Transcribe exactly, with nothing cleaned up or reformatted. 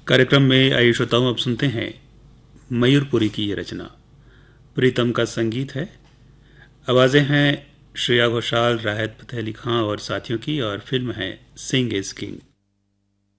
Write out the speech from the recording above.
कार्यक्रम में आइए श्रोताओं अब सुनते हैं मयूरपुरी की ये रचना। प्रीतम का संगीत है, आवाजें हैं श्रेया घोषाल, राहत फतेह अली खां और साथियों की, और फिल्म है सिंग इज किंग।